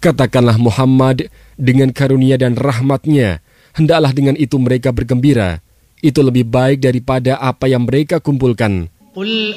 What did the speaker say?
Katakanlah Muhammad, dengan karunia dan rahmat-Nya, hendaklah dengan itu mereka bergembira. Itu lebih baik daripada apa yang mereka kumpulkan.